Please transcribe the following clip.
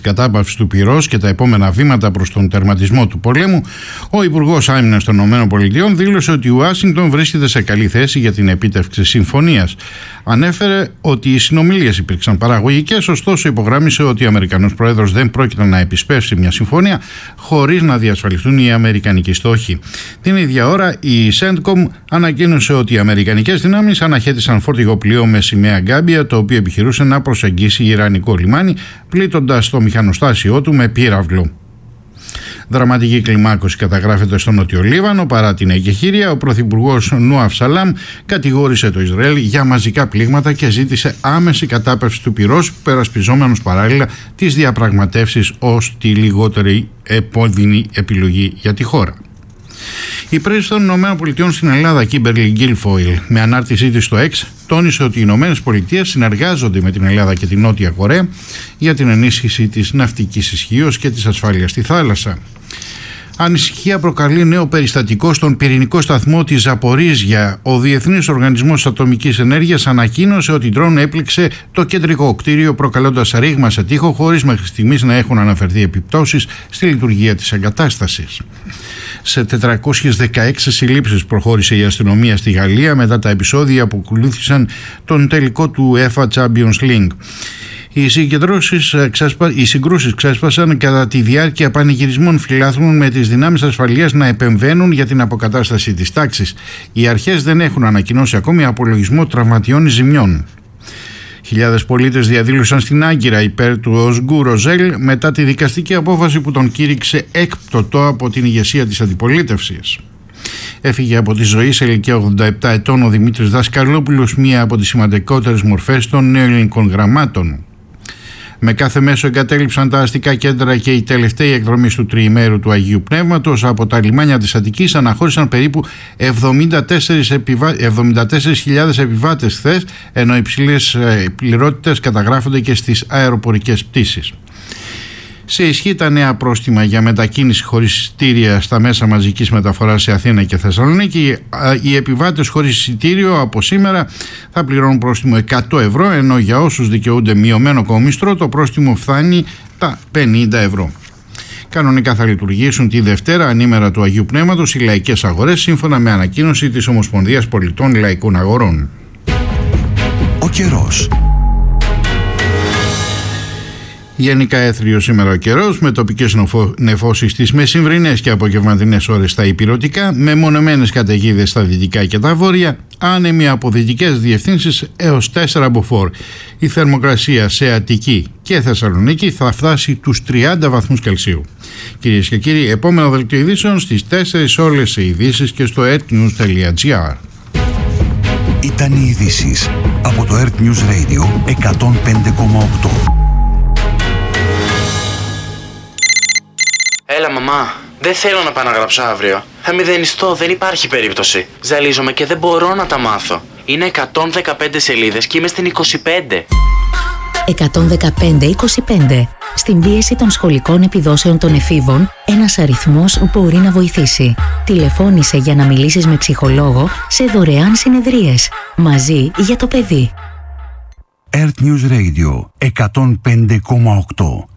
κατάπαυσης του πυρός και τα επόμενα βήματα προς τον τερματισμό του πολέμου, ο Υπουργός Άμυνας των ΗΠΑ δήλωσε ότι η Ουάσιγκτον βρίσκεται σε καλή θέση για την επίτευξη συμφωνίας. Ανέφερε ότι οι συνομιλίες υπήρξαν παραγωγικές, ωστόσο υπογράμμισε ότι ο Αμερικανός Πρόεδρος δεν πρόκειται να επισπεύσει μια συμφωνία χωρίς να διασφαλιστούν οι αμερικανικοί στόχοι. Την ίδια ώρα, η CENTCOM ανακοίνωσε ότι οι αμερικανικές δυνάμεις αναχέτησαν φορτηγό πλοίο με σημαία Γκάμπια, το οποίο επιχειρούσε να προσεγγίσει ιρανικό λιμάνι, πλήττοντας το μηχανοστάσιό του με πύραυλο. Δραματική κλιμάκωση καταγράφεται στο Νότιο Λίβανο. Παρά την εγκεχήρια, ο πρωθυπουργός Νουαφ Σαλάμ κατηγόρησε το Ισραήλ για μαζικά πλήγματα και ζήτησε άμεση κατάπαυση του πυρός, περασπιζόμενος παράλληλα τις διαπραγματεύσεις ως τη λιγότερη επώδυνη επιλογή για τη χώρα. Η πρέσβης των ΗΠΑ στην Ελλάδα, Κίμπερλι Γκίλφοιλ, με ανάρτησή της στο X, τόνισε ότι οι ΗΠΑ συνεργάζονται με την Ελλάδα και την Νότια Κορέα για την ενίσχυση της ναυτικής ισχύως και της ασφάλειας στη θάλασσα. Ανησυχία προκαλεί νέο περιστατικό στον πυρηνικό σταθμό της Ζαπορίζια. Ο Διεθνής Οργανισμός Ατομικής Ενέργειας ανακοίνωσε ότι ντρόουν έπληξε το κεντρικό κτίριο, προκαλώντας ρήγμα σε τοίχο, χωρίς μέχρι στιγμής να έχουν αναφερθεί επιπτώσεις στη λειτουργία της εγκατάστασης. Σε 416 συλλήψεις προχώρησε η αστυνομία στη Γαλλία μετά τα επεισόδια που ακολούθησαν τον τελικό του UEFA Champions League. Οι συγκρούσεις ξέσπασαν κατά τη διάρκεια πανηγυρισμών φιλάθλων, με τις δυνάμεις ασφαλείας να επεμβαίνουν για την αποκατάσταση της τάξης. Οι αρχές δεν έχουν ανακοινώσει ακόμη απολογισμό τραυματιών ή ζημιών. Χιλιάδες πολίτες διαδήλωσαν στην Άγκυρα υπέρ του Οσγκού Ροζέλ μετά τη δικαστική απόφαση που τον κήρυξε έκπτωτο από την ηγεσία της αντιπολίτευσης. Έφυγε από τη ζωή σε ηλικία 87 ετών ο Δημήτρης Δασκαλόπουλος, μία από τις σημαντικότερες μορφές των νεοελληνικών γραμμάτων. Με κάθε μέσο εγκατέλειψαν τα αστικά κέντρα και οι τελευταίοι εκδρομείς του τριημέρου του Αγίου Πνεύματος. Από τα λιμάνια της Αττικής αναχώρησαν περίπου 74.000 επιβάτες χθες, ενώ υψηλές πληρότητες καταγράφονται και στις αεροπορικές πτήσεις. Σε ισχύ τα νέα πρόστιμα για μετακίνηση χωρίς εισιτήρια στα μέσα μαζικής μεταφοράς σε Αθήνα και Θεσσαλονίκη. Οι επιβάτες χωρίς εισιτήριο από σήμερα θα πληρώνουν πρόστιμο 100 ευρώ, ενώ για όσους δικαιούνται μειωμένο κομμίστρο το πρόστιμο φτάνει τα 50 ευρώ. Κανονικά θα λειτουργήσουν τη Δευτέρα, ανήμερα του Αγίου Πνεύματος, οι λαϊκές αγορές, σύμφωνα με ανακοίνωση της Ομοσπονδίας Πολιτών Λαϊκών Αγορών. Ο καιρός. Γενικά έθριος σήμερα ο καιρός, με τοπικές νεφώσεις στις μεσημβρινές και απογευματινές ώρες στα ηπειρωτικά, με μονεμένες καταιγίδες στα δυτικά και τα βόρεια, άνεμοι από δυτικές διευθύνσεις έως 4 μποφόρ. Η θερμοκρασία σε Αττική και Θεσσαλονίκη θα φτάσει τους 30 βαθμούς Κελσίου. Κυρίες και κύριοι, επόμενο δελτίο ειδήσεων στις 4 όλες οι ειδήσεις και στο earthnews.gr. Ήταν οι ειδήσεις από το Earth News Radio 105,8. Έλα μαμά, δεν θέλω να πάω να γράψω αύριο. Θα μηδενιστώ, δεν υπάρχει περίπτωση. Ζαλίζομαι και δεν μπορώ να τα μάθω. Είναι 115 σελίδες και είμαι στην 25. 115-25. Στην πίεση των σχολικών επιδόσεων των εφήβων, ένας αριθμός μπορεί να βοηθήσει. Τηλεφώνησε για να μιλήσεις με ψυχολόγο σε δωρεάν συνεδρίες. Μαζί για το παιδί. Earth News Radio 105,8.